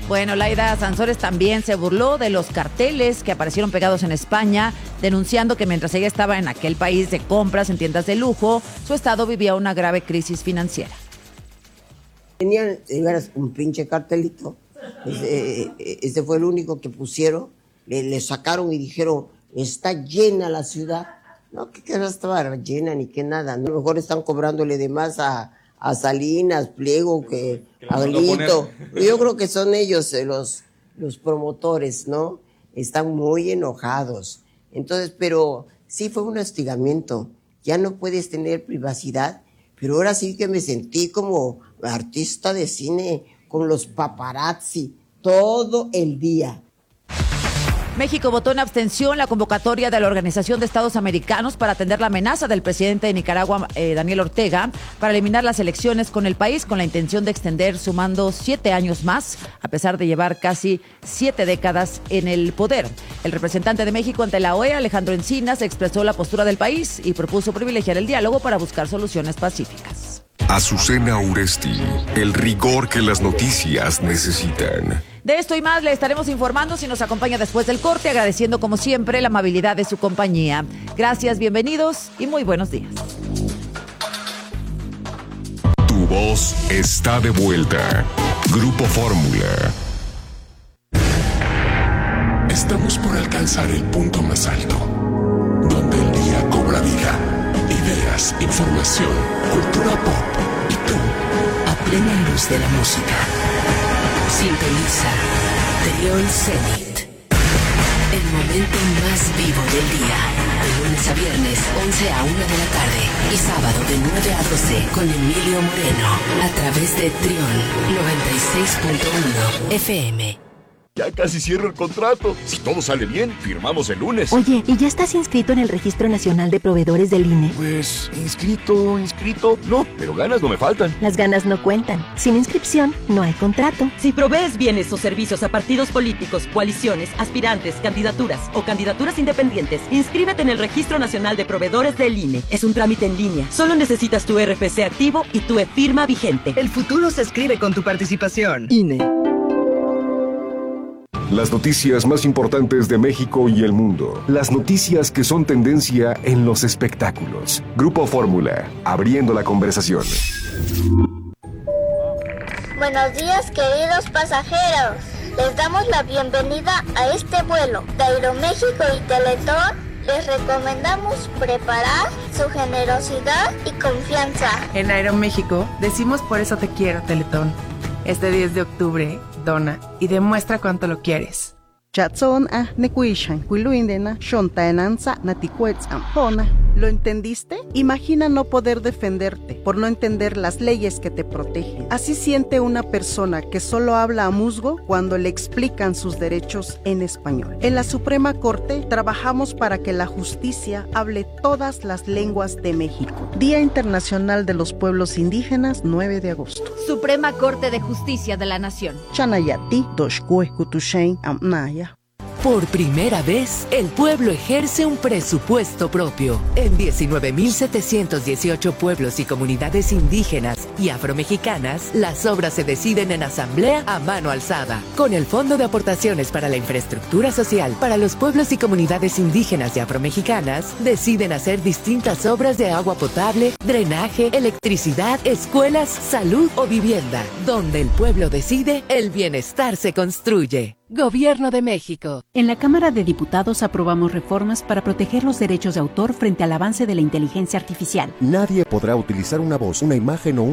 Bueno, Laida Sansores también se burló de los carteles que aparecieron pegados en España, denunciando que mientras ella estaba en aquel país de compras en tiendas de lujo, su estado vivía una grave crisis financiera. Tenían un pinche cartelito, ese fue el único que pusieron, le sacaron y dijeron, está llena la ciudad. No, que no estaba llena ni que nada, a lo mejor están cobrándole de más a Salinas, Pliego, que a Glito. Yo creo que son ellos los promotores, ¿no? Están muy enojados. Entonces, pero sí fue un hostigamiento. Ya no puedes tener privacidad, pero ahora sí que me sentí como artista de cine con los paparazzi todo el día. México votó en abstención la convocatoria de la Organización de Estados Americanos para atender la amenaza del presidente de Nicaragua, Daniel Ortega, para eliminar las elecciones con el país con la intención de extender sumando 7 años más, a pesar de llevar casi 7 décadas en el poder. El representante de México ante la OEA, Alejandro Encinas, expresó la postura del país y propuso privilegiar el diálogo para buscar soluciones pacíficas. Azucena Uresti, el rigor que las noticias necesitan. De esto y más le estaremos informando si nos acompaña después del corte, agradeciendo como siempre la amabilidad de su compañía. Gracias, bienvenidos y muy buenos días. Tu voz está de vuelta. Grupo Fórmula. Estamos por alcanzar el punto más alto, donde el día cobra vida. Ideas, información, cultura pop y tú, a plena luz de la música. Sintoniza Trión Zenit. El momento más vivo del día. De lunes a viernes, 11 a 1 de la tarde. Y sábado de 9 a 12 con Emilio Moreno. A través de Trión 96.1 FM. Ya casi cierro el contrato. Si todo sale bien, firmamos el lunes. Oye, ¿y ya estás inscrito en el Registro Nacional de Proveedores del INE? Pues, inscrito. No, pero ganas no me faltan. Las ganas no cuentan. Sin inscripción, no hay contrato. Si provees bienes o servicios a partidos políticos, coaliciones, aspirantes, candidaturas o candidaturas independientes, inscríbete en el Registro Nacional de Proveedores del INE. Es un trámite en línea. Solo necesitas tu RFC activo y tu e-firma vigente. El futuro se escribe con tu participación. INE. Las noticias más importantes de México y el mundo. Las noticias que son tendencia en los espectáculos. Grupo Fórmula, abriendo la conversación. Buenos días, queridos pasajeros. Les damos la bienvenida a este vuelo de Aeroméxico y Teletón. Les recomendamos preparar su generosidad y confianza. En Aeroméxico decimos por eso te quiero, Teletón. Este 10 de octubre, dona y demuestra cuánto lo quieres. ¿Lo entendiste? Imagina no poder defenderte por no entender las leyes que te protegen. Así siente una persona que solo habla a musgo cuando le explican sus derechos en español. En la Suprema Corte trabajamos para que la justicia hable todas las lenguas de México. Día Internacional de los Pueblos Indígenas, 9 de agosto. Suprema Corte de Justicia de la Nación. Chanayati, Doshkueskutushain, Amnaya. Por primera vez, el pueblo ejerce un presupuesto propio. En 19.718 pueblos y comunidades indígenas y afromexicanas, las obras se deciden en asamblea a mano alzada. Con el Fondo de Aportaciones para la Infraestructura Social para los pueblos y comunidades indígenas y afromexicanas, deciden hacer distintas obras de agua potable, drenaje, electricidad, escuelas, salud o vivienda. Donde el pueblo decide, el bienestar se construye. Gobierno de México. En la Cámara de Diputados aprobamos reformas para proteger los derechos de autor frente al avance de la inteligencia artificial. Nadie podrá utilizar una voz, una imagen o un